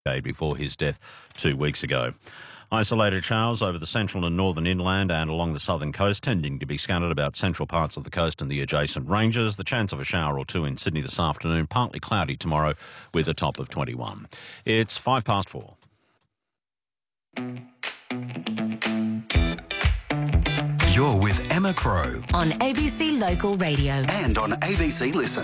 before his death 2 weeks ago. Isolated showers over the central and northern inland and along the southern coast, tending to be scattered about central parts of the coast and the adjacent ranges. The chance of a shower or two in Sydney this afternoon, partly cloudy tomorrow with a top of 21. It's 4:05. You're with Emma Crow on ABC Local Radio and on ABC Listen.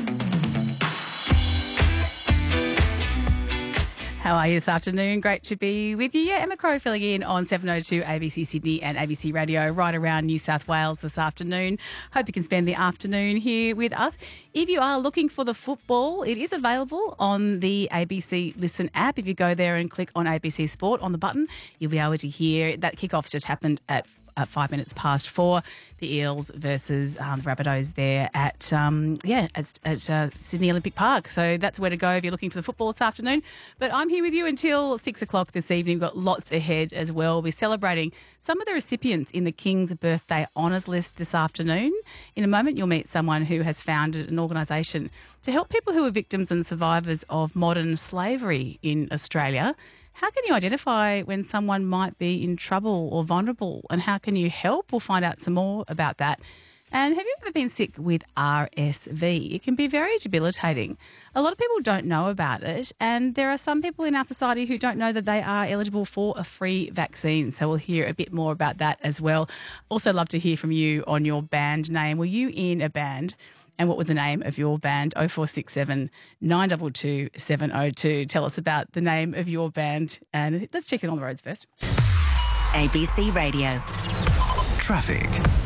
How are you this afternoon? Great to be with you. Yeah, Emma Crow filling in on 702 ABC Sydney and ABC Radio right around New South Wales this afternoon. Hope you can spend the afternoon here with us. If you are looking for the football, it is available on the ABC Listen app. If you go there and click on ABC Sport on the button, you'll be able to hear that kickoff's just happened at 5 minutes past 4. The Eels versus the Rabbitohs there at Sydney Olympic Park. So that's where to go if you're looking for the football this afternoon. But I'm here with you until 6 o'clock this evening. We've got lots ahead as well. We're celebrating some of the recipients in the King's Birthday Honours List this afternoon. In a moment, you'll meet someone who has founded an organisation to help people who are victims and survivors of modern slavery in Australia. How can you identify when someone might be in trouble or vulnerable, and how can you help? We'll find out some more about that. And have you ever been sick with RSV? It can be very debilitating. A lot of people don't know about it, and there are some people in our society who don't know that they are eligible for a free vaccine. So we'll hear a bit more about that as well. Also love to hear from you on your band name. Were you in a band? And what was the name of your band? 0467 922 702. Tell us about the name of your band. And let's check in on the roads first. ABC Radio. Traffic.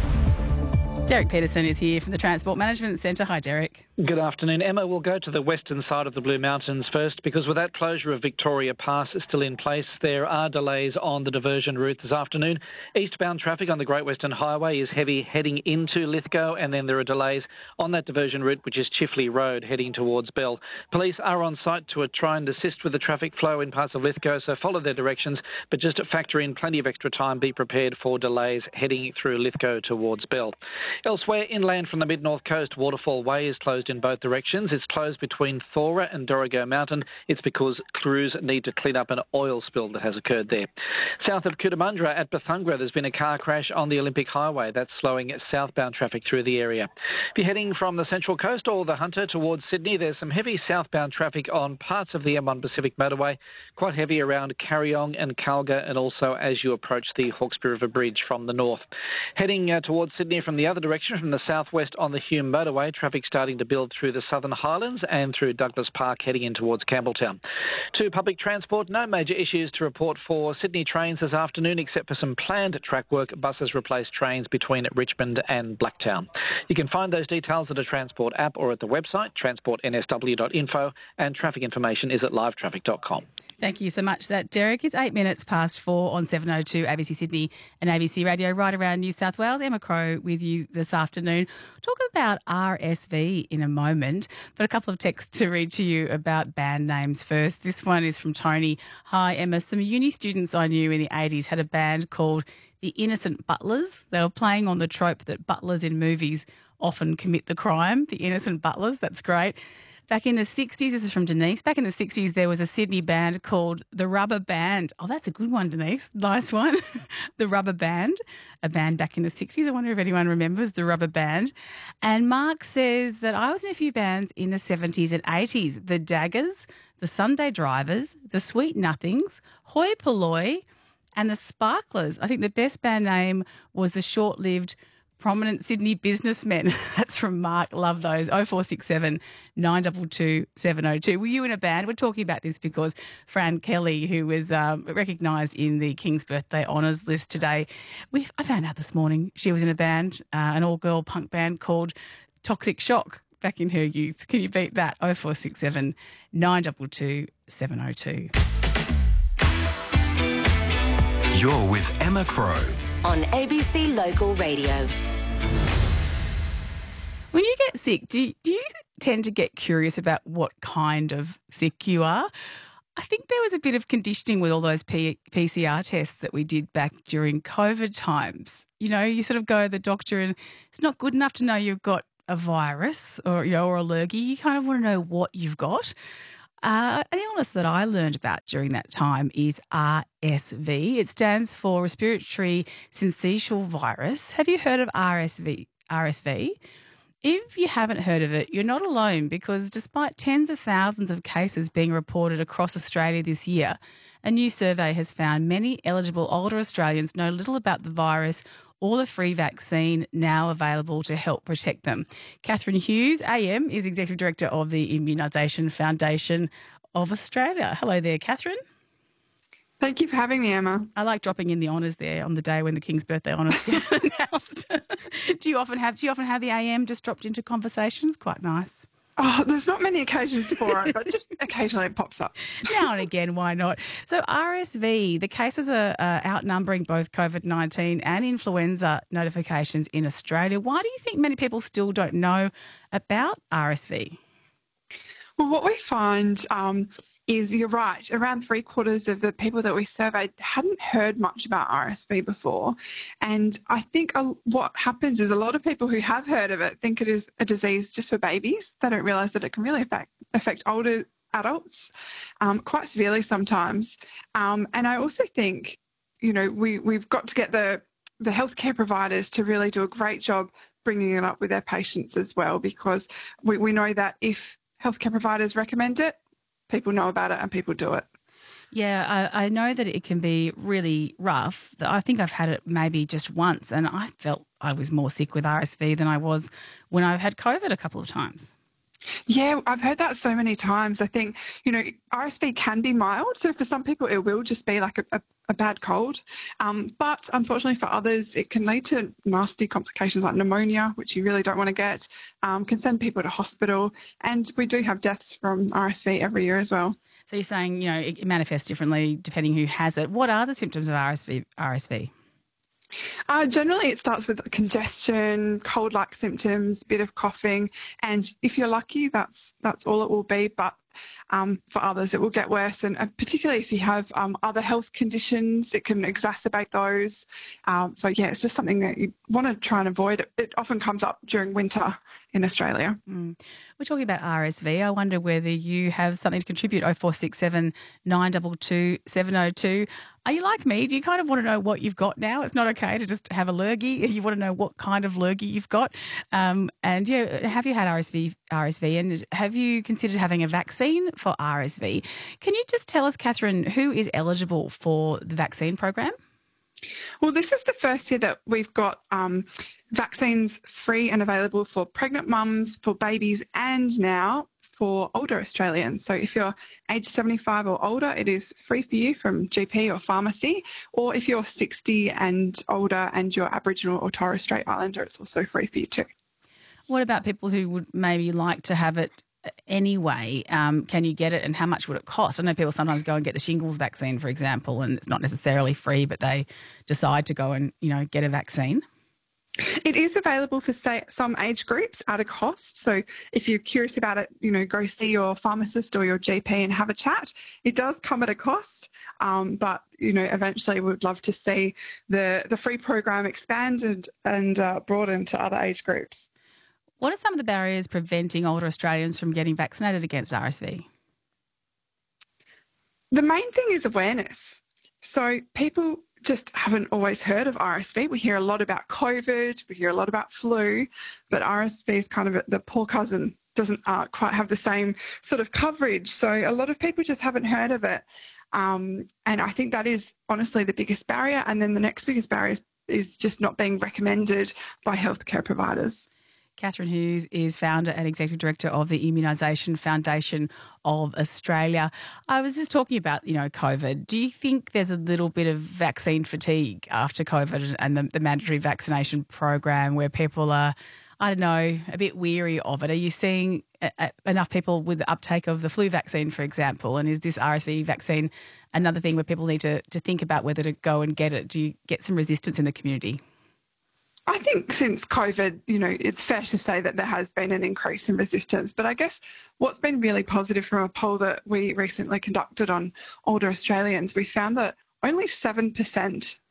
Derek Peterson is here from the Transport Management Centre. Hi, Derek. Good afternoon, Emma. We'll go to the western side of the Blue Mountains first, because with that closure of Victoria Pass still in place, there are delays on the diversion route this afternoon. Eastbound traffic on the Great Western Highway is heavy heading into Lithgow, and then there are delays on that diversion route, which is Chifley Road, heading towards Bell. Police are on site to try and assist with the traffic flow in parts of Lithgow, so follow their directions, but just factor in plenty of extra time. Be prepared for delays heading through Lithgow towards Bell. Elsewhere, inland from the mid-north coast, Waterfall Way is closed in both directions. It's closed between Thora and Dorrigo Mountain. It's because crews need to clean up an oil spill that has occurred there. South of Cootamundra at Bethungra, there's been a car crash on the Olympic Highway. That's slowing southbound traffic through the area. If you're heading from the Central Coast or the Hunter towards Sydney, there's some heavy southbound traffic on parts of the M1 Pacific Motorway, quite heavy around Carryong and Calga, and also as you approach the Hawkesbury River Bridge from the north. Heading towards Sydney from the other direction, from the southwest on the Hume Motorway, traffic starting to build through the Southern Highlands and through Douglas Park heading in towards Campbelltown. To public transport, no major issues to report for Sydney trains this afternoon, except for some planned track work. Buses replace trains between Richmond and Blacktown. You can find those details at a Transport app or at the website transportnsw.info, and traffic information is at livetraffic.com. Thank you so much for that, Derek. It's 8 minutes past 4 on 702 ABC Sydney and ABC Radio right around New South Wales. Emma Crow with you this afternoon. Talk about RSV in a moment, but a couple of texts to read to you about band names first. This one is from Tony. Hi, Emma. Some uni students I knew in the 80s had a band called the Innocent Butlers. They were playing on the trope that butlers in movies often commit the crime. The Innocent Butlers, that's great. Back in the 60s, this is from Denise, back in the 60s there was a Sydney band called the Rubber Band. Oh, that's a good one, Denise. Nice one. The Rubber Band, a band back in the 60s. I wonder if anyone remembers the Rubber Band. And Mark says that I was in a few bands in the 70s and 80s. The Daggers, the Sunday Drivers, the Sweet Nothings, Hoi Polloi, and the Sparklers. I think the best band name was the short-lived Prominent Sydney Businessmen. That's from Mark. Love those. 0467 922 702. Were you in a band? We're talking about this because Fran Kelly, who was recognised in the King's Birthday Honours List today, I found out this morning she was in a band, an all-girl punk band called Toxic Shock back in her youth. Can you beat that? 0467 922 702. You're with Emma Crow on ABC Local Radio. When you get sick, do you tend to get curious about what kind of sick you are? I think there was a bit of conditioning with all those PCR tests that we did back during COVID times. You know, you sort of go to the doctor and it's not good enough to know you've got a virus or, or allergy. You kind of want to know what you've got. An illness that I learned about during that time is RSV. It stands for respiratory syncytial virus. Have you heard of RSV? If you haven't heard of it, you're not alone, because despite tens of thousands of cases being reported across Australia this year, a new survey has found many eligible older Australians know little about the virus or the free vaccine now available to help protect them. Catherine Hughes, AM, is Executive Director of the Immunisation Foundation of Australia. Hello there, Catherine. Thank you for having me, Emma. I like dropping in the honours there on the day when the King's birthday honours get announced. Do you often have the AM just dropped into conversations? Quite nice. Oh, there's not many occasions for it, but just occasionally it pops up. Now and again, why not? So RSV, the cases are outnumbering both COVID-19 and influenza notifications in Australia. Why do you think many people still don't know about RSV? Well, what we find is, you're right, around 3/4 of the people that we surveyed hadn't heard much about RSV before. And I think what happens is a lot of people who have heard of it think it is a disease just for babies. They don't realise that it can really affect older adults quite severely sometimes. And I also think, we've got to get the healthcare providers to really do a great job bringing it up with their patients as well, because we know that if healthcare providers recommend it, people know about it and people do it. Yeah, I know that it can be really rough. I think I've had it maybe just once, and I felt I was more sick with RSV than I was when I've had COVID a couple of times. Yeah, I've heard that so many times. I think, RSV can be mild. So for some people, it will just be like a bad cold. But unfortunately for others, it can lead to nasty complications like pneumonia, which you really don't want to get, can send people to hospital. And we do have deaths from RSV every year as well. So you're saying, it manifests differently depending who has it. What are the symptoms of RSV? Generally, it starts with congestion, cold-like symptoms, bit of coughing, and if you're lucky, that's all it will be. But for others, it will get worse, and particularly if you have other health conditions, it can exacerbate those. So yeah, it's just something that you want to try and avoid. It often comes up during winter in Australia. We're talking about RSV. I wonder whether you have something to contribute. 0467 922 702. Are you like me? Do you kind of want to know what you've got now? It's not okay to just have a lurgy. You want to know what kind of lurgy you've got. And yeah, have you had RSV, and have you considered having a vaccine for RSV? Can you just tell us, Catherine, who is eligible for the vaccine program? Well, this is the first year that we've got vaccines free and available for pregnant mums, for babies, and now for older Australians. So if you're age 75 or older, it is free for you from GP or pharmacy. Or if you're 60 and older and you're Aboriginal or Torres Strait Islander, it's also free for you too. What about people who would maybe like to have it anyway? Can you get it, and how much would it cost? I know people sometimes go and get the shingles vaccine, for example, and it's not necessarily free, but they decide to go and, get a vaccine. It is available for some age groups at a cost. So if you're curious about it, go see your pharmacist or your GP and have a chat. It does come at a cost, but eventually we'd love to see the free program expanded and broadened to other age groups. What are some of the barriers preventing older Australians from getting vaccinated against RSV? The main thing is awareness. So people just haven't always heard of RSV. We hear a lot about COVID, we hear a lot about flu, but RSV is kind of the poor cousin, doesn't quite have the same sort of coverage. So a lot of people just haven't heard of it. And I think that is honestly the biggest barrier. And then the next biggest barrier is just not being recommended by healthcare providers. Catherine Hughes is founder and executive director of the Immunisation Foundation of Australia. I was just talking about, COVID. Do you think there's a little bit of vaccine fatigue after COVID and the mandatory vaccination program where people are, a bit weary of it? Are you seeing enough people with the uptake of the flu vaccine, for example? And is this RSV vaccine another thing where people need to think about whether to go and get it? Do you get some resistance in the community? I think since COVID, it's fair to say that there has been an increase in resistance. But I guess what's been really positive from a poll that we recently conducted on older Australians, we found that only 7%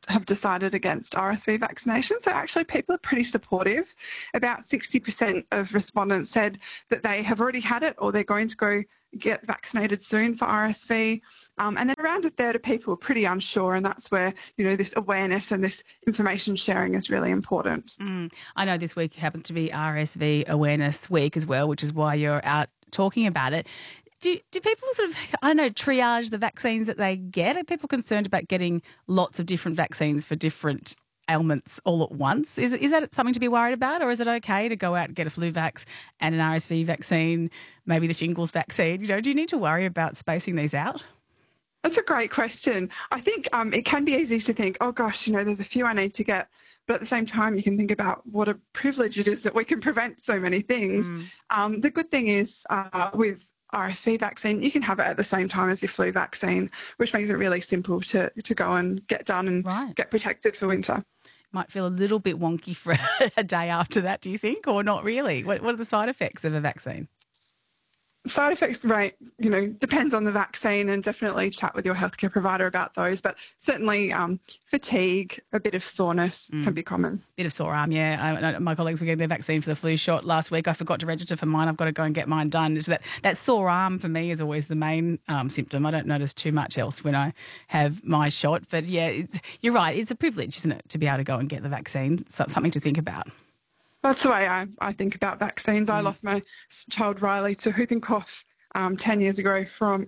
have decided against RSV vaccination. So actually people are pretty supportive. About 60% of respondents said that they have already had it or they're going to go get vaccinated soon for RSV. And then around a third of people are pretty unsure, and that's where, this awareness and this information sharing is really important. I know this week happens to be RSV Awareness Week as well, which is why you're out talking about it. Do people sort of, triage the vaccines that they get? Are people concerned about getting lots of different vaccines for different ailments all at once? Is that something to be worried about, or is it okay to go out and get a flu vax and an RSV vaccine, maybe the shingles vaccine? Do you need to worry about spacing these out? That's a great question. I think it can be easy to think, oh gosh, there's a few I need to get. But at the same time, you can think about what a privilege it is that we can prevent so many things. The good thing is with RSV vaccine, you can have it at the same time as your flu vaccine, which makes it really simple to go and get done and get protected for winter. Might feel a little bit wonky for a day after that, do you think, or not really? What are the side effects of a vaccine? Side effects rate, depends on the vaccine, and definitely chat with your healthcare provider about those. But certainly fatigue, a bit of soreness can be common. Bit of sore arm, yeah. My colleagues were getting their vaccine for the flu shot last week. I forgot to register for mine. I've got to go and get mine done. So that sore arm for me is always the main symptom. I don't notice too much else when I have my shot. But yeah, you're right. It's a privilege, isn't it, to be able to go and get the vaccine? So, something to think about. That's the way I think about vaccines. I lost my child Riley to whooping cough 10 years ago from,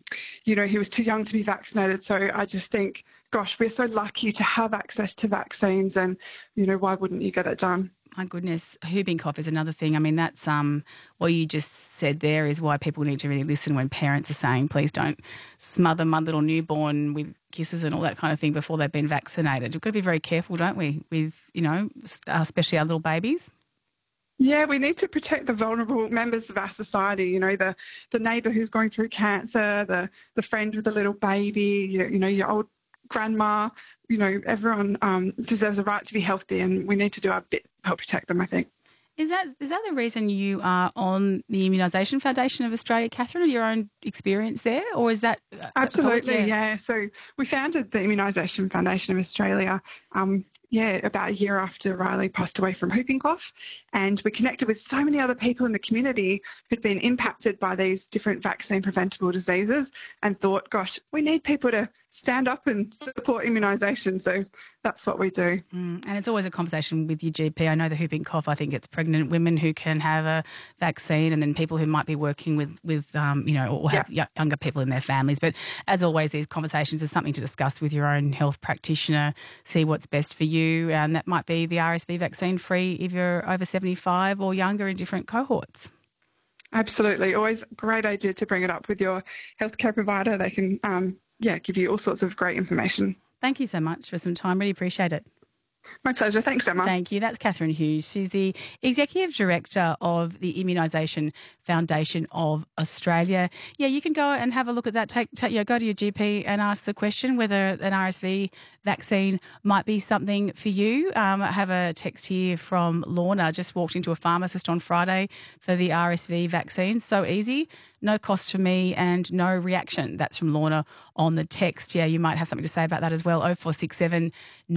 he was too young to be vaccinated. So I just think, gosh, we're so lucky to have access to vaccines, and, why wouldn't you get it done? My goodness, whooping cough is another thing. I mean, that's what you just said there is why people need to really listen when parents are saying, please don't smother my little newborn with kisses and all that kind of thing before they've been vaccinated. We've got to be very careful, don't we, with, especially our little babies? Yeah, we need to protect the vulnerable members of our society, the neighbour who's going through cancer, the friend with a little baby, your old grandma, everyone deserves a right to be healthy, and we need to do our bit to help protect them, I think. Is that the reason you are on the Immunisation Foundation of Australia, Catherine, or your own experience there? Or is that... Absolutely, yeah. So we founded the Immunisation Foundation of Australia about a year after Riley passed away from whooping cough. And we connected with so many other people in the community who'd been impacted by these different vaccine preventable diseases, and thought, gosh, we need people to stand up and support immunisation. So that's what we do. And it's always a conversation with your GP. I know the whooping cough, I think it's pregnant women who can have a vaccine, and then people who might be working with or have younger people in their families. But as always, these conversations are something to discuss with your own health practitioner, see what's best for you. And that might be the RSV vaccine free if you're over 75 or younger in different cohorts. Absolutely. Always a great idea to bring it up with your healthcare provider. They can give you all sorts of great information. Thank you so much for some time. Really appreciate it. My pleasure. Thanks, Emma. Thank you. That's Catherine Hughes. She's the Executive Director of the Immunisation Foundation of Australia. Yeah, you can go and have a look at that. Go to your GP and ask the question whether an RSV vaccine might be something for you. I have a text here from Lorna. Just walked into a pharmacist on Friday for the RSV vaccine. So easy. No cost for me and no reaction. That's from Lorna on the text. Yeah, you might have something to say about that as well. 0467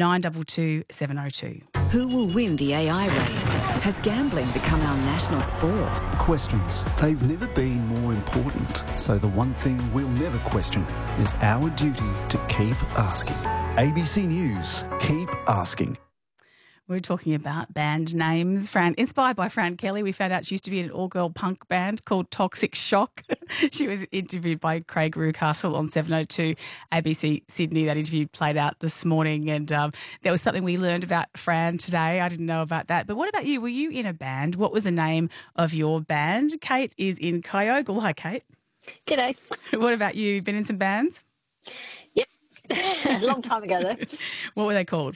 922 702. Who will win the AI race? Has gambling become our national sport? Questions. They've never been more important. So the one thing we'll never question is our duty to keep asking. ABC News. Keep asking. We're talking about band names. Inspired by Fran Kelly, we found out she used to be in an all-girl punk band called Toxic Shock. She was interviewed by Craig Rucastle on 702 ABC Sydney. That interview played out this morning, and there was something we learned about Fran today. I didn't know about that. But what about you? Were you in a band? What was the name of your band? Kate is in Kyogle. Hi, Kate. G'day. What about you? Been in some bands? Yep. A long time ago, though. What were they called?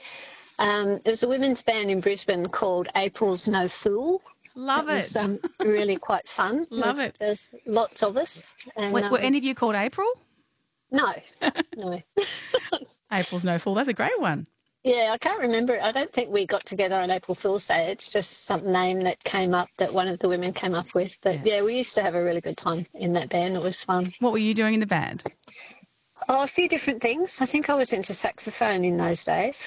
It was a women's band in Brisbane called April's No Fool. Love it. Was really quite fun. Love it. There's lots of us. And, were any of you called April? No. No. April's No Fool. That's a great one. Yeah, I can't remember. I don't think we got together on April Fool's Day. It's just some name that came up that one of the women came up with. But yeah, we used to have a really good time in that band. It was fun. What were you doing in the band? Oh, a few different things. I think I was into saxophone in those days,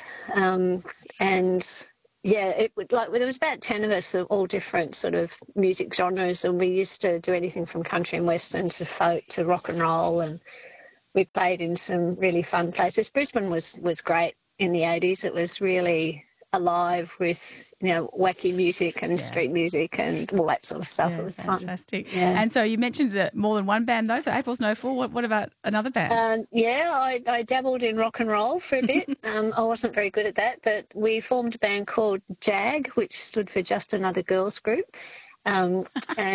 and yeah, there was about 10 of us, of all different sort of music genres, and we used to do anything from country and western to folk to rock and roll, and we played in some really fun places. Brisbane was great in the 80s. It was really alive with, wacky music and street music and all that sort of stuff. Yeah, it was fantastic. fun. Yeah. And so you mentioned more than one band, though. So April Snowfall, what about another band? I dabbled in rock and roll for a bit. I wasn't very good at that, but we formed a band called JAG, which stood for Just Another Girls Group. I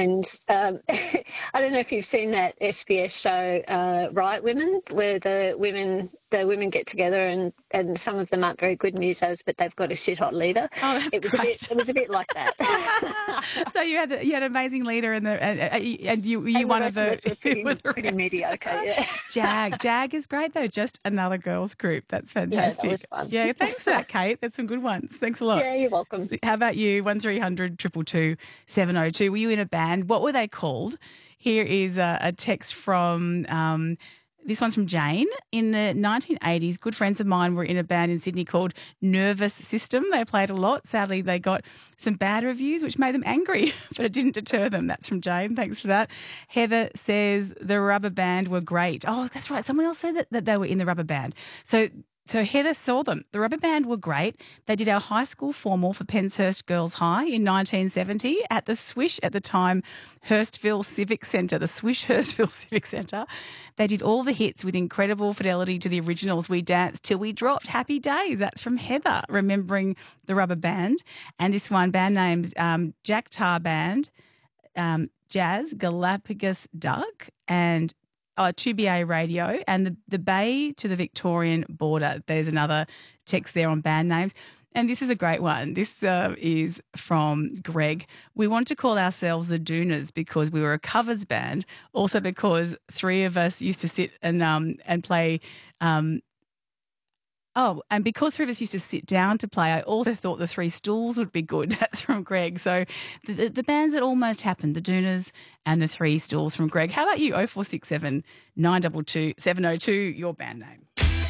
don't know if you've seen that SBS show, Riot Women, where the women get together and some of them aren't very good musos, but they've got a shit hot leader. Oh, that's great. It was a bit like that. So you had an amazing leader and you one of the pretty mediocre. Yeah. Jag is great though. Just Another Girls Group. That's fantastic. Yeah, that was fun. Yeah, thanks for that, Kate. That's some good ones. Thanks a lot. Yeah, you're welcome. How about you? 1300 222 702. Were you in a band? What were they called? Here is a text from. This one's from Jane. In the 1980s, good friends of mine were in a band in Sydney called Nervous System. They played a lot. Sadly, they got some bad reviews, which made them angry, but it didn't deter them. That's from Jane. Thanks for that. Heather says the Rubber Band were great. Oh, that's right. Someone else said that they were in the Rubber Band. So Heather saw them. The Rubber Band were great. They did our high school formal for Penshurst Girls High in 1970 at the Swish, at the time, Hurstville Civic Centre, the Swish Hurstville Civic Centre. They did all the hits with incredible fidelity to the originals. We danced till we dropped. Happy days. That's from Heather, remembering the Rubber Band. And this one, band names Jack Tar Band, Jazz, Galapagos Duck, and 2BA Radio, and the Bay to the Victorian border. There's another text there on band names. And this is a great one. This is from Greg. We want to call ourselves the Dooners because we were a covers band, also because three of us used to sit and play. And because three of us used to sit down to play, I also thought the Three Stools would be good. That's from Greg. So the bands that almost happened, the Dooners and the Three Stools from Greg. How about you? 0467 922 702, your band name.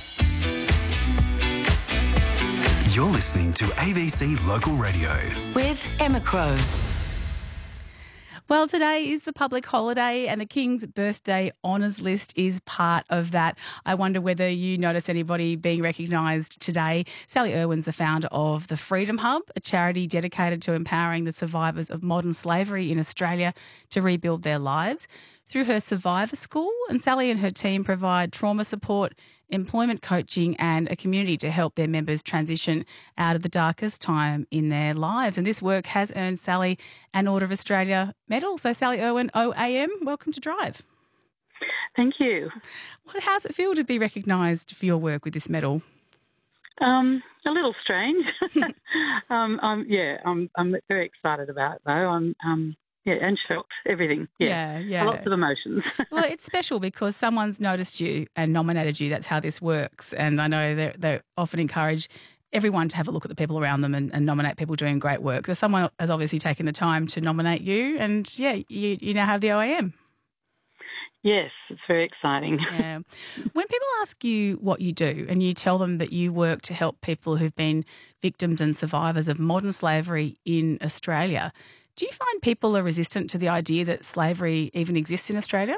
You're listening to ABC Local Radio. With Emma Crow. Well, today is the public holiday and the King's Birthday Honours List is part of that. I wonder whether you noticed anybody being recognised today. Sally Irwin's the founder of the Freedom Hub, a charity dedicated to empowering the survivors of modern slavery in Australia to rebuild their lives. Through her Survivor School, and Sally and her team provide trauma support, employment coaching and a community to help their members transition out of the darkest time in their lives. And this work has earned Sally an Order of Australia medal. So Sally Irwin, OAM, welcome to Drive. Thank you. How does it feel to be recognised for your work with this medal? A little strange. I'm very excited about it though. And shocked, everything. Yeah. Lots of emotions. Well, it's special because someone's noticed you and nominated you. That's how this works. And I know they often encourage everyone to have a look at the people around them and nominate people doing great work. So someone has obviously taken the time to nominate you and, you now have the OAM. Yes, it's very exciting. Yeah. When people ask you what you do and you tell them that you work to help people who've been victims and survivors of modern slavery in Australia, do you find people are resistant to the idea that slavery even exists in Australia?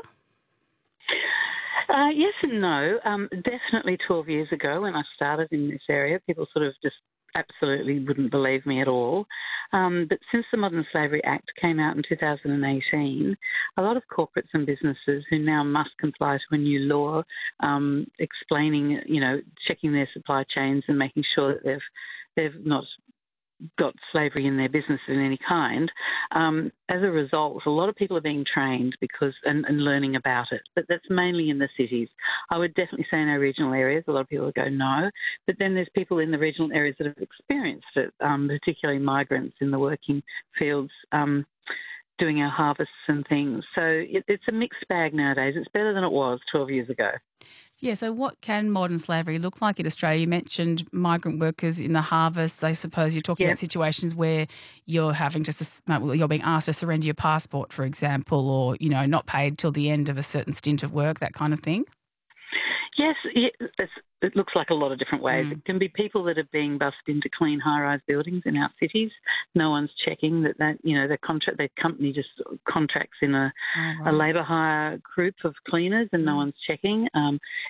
Yes and no. Definitely 12 years ago when I started in this area, people sort of just absolutely wouldn't believe me at all. But since the Modern Slavery Act came out in 2018, a lot of corporates and businesses who now must comply to a new law explaining, checking their supply chains and making sure that they've not got slavery in their business in any kind. As a result, a lot of people are being trained and learning about it, but that's mainly in the cities. I would definitely say in our regional areas, a lot of people go no, but then there's people in the regional areas that have experienced it, particularly migrants in the working fields, doing our harvests and things. So it's a mixed bag nowadays. It's better than it was 12 years ago. Yeah, so what can modern slavery look like in Australia? You mentioned migrant workers in the harvest. I suppose you're talking about situations where you're you're being asked to surrender your passport, for example, or, not paid till the end of a certain stint of work, that kind of thing. Yes, it looks like a lot of different ways. It can be people that are being bussed into clean high-rise buildings in our cities. No one's checking that their company just contracts in a labour hire group of cleaners, and no one's checking.